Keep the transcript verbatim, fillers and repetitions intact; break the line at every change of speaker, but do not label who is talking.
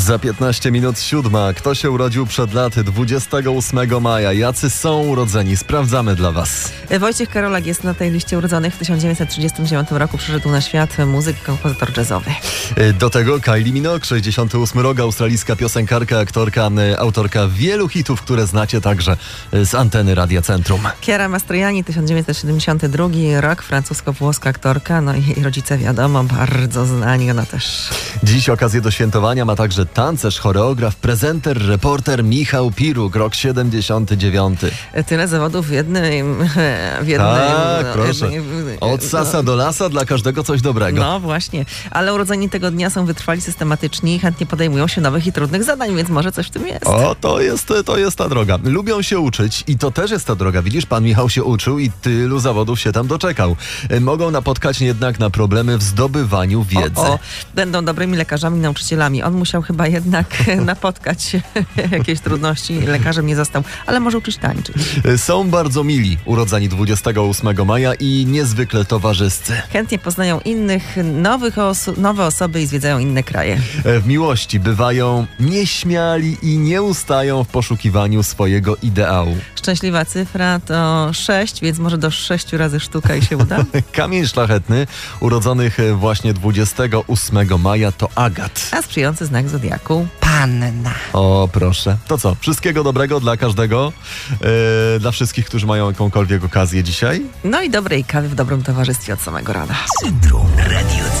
Za piętnaście minut siódma. Kto się urodził przed laty dwudziestego ósmego maja? Jacy są urodzeni? Sprawdzamy dla was.
Wojciech Karolak jest na tej liście urodzonych. W tysiąc dziewięćset trzydziestym dziewiątym roku przyszedł na świat muzyk i kompozytor jazzowy.
Do tego Kylie Minogue, sześćdziesiąty ósmy rok, australijska piosenkarka, aktorka, autorka wielu hitów, które znacie także z anteny Radia Centrum.
Chiara Mastroianni, tysiąc dziewięćset siedemdziesiąty drugi rok, francusko-włoska aktorka, no i jej rodzice wiadomo, bardzo znani, ona też.
Dziś okazję do świętowania ma także tancerz, choreograf, prezenter, reporter Michał Piruk, rok siedemdziesiąty dziewiąty.
Tyle zawodów w jednym... W jednym
tak,
no,
proszę.
Jednym,
Od sasa no, do lasa, dla każdego coś dobrego.
No właśnie, ale urodzeni tego dnia są wytrwali, systematyczni i chętnie podejmują się nowych i trudnych zadań, więc może coś w tym jest.
O, to jest, to jest ta droga. Lubią się uczyć i to też jest ta droga. Widzisz, pan Michał się uczył i tylu zawodów się tam doczekał. Mogą napotkać jednak na problemy w zdobywaniu wiedzy.
O, o, będą dobrymi lekarzami, nauczycielami. On musiał chyba jednak napotkać jakieś trudności. Lekarzem nie został, ale może uczyć tańczyć.
Są bardzo mili, urodzeni dwudziestego ósmego maja i niezwykle towarzyscy.
Chętnie poznają innych, nowych oso- nowe osoby i zwiedzają inne kraje.
W miłości bywają nieśmiali i nie ustają w poszukiwaniu swojego ideału.
Szczęśliwa cyfra to sześć, więc może do sześciu razy sztuka i się uda.
Kamień szlachetny urodzonych właśnie dwudziestego ósmego maja to agat.
A sprzyjający znak zodiaku panna.
O, proszę. To co? Wszystkiego dobrego dla każdego, yy, dla wszystkich, którzy mają jakąkolwiek okazję dzisiaj.
No i dobrej kawy w dobrym towarzystwie od samego rana.
Centrum Radio